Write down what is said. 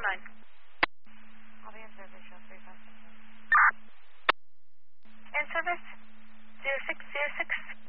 I'll be in service, show 35. In service, 0606.